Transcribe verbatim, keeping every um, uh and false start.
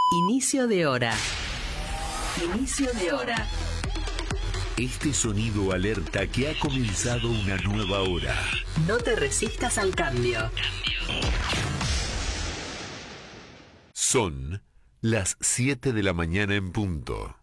Inicio de hora. Inicio de hora. Este sonido alerta que ha comenzado una nueva hora. No te resistas al cambio. Son las siete de la mañana en punto.